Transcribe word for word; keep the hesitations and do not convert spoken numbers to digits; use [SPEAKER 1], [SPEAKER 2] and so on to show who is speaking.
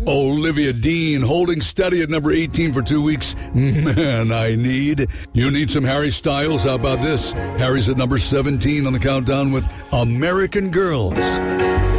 [SPEAKER 1] Olivia Dean holding steady at number eighteen for two weeks. Man, I need. You need some Harry Styles? How about this? Harry's at number seventeen on the countdown with American Girls.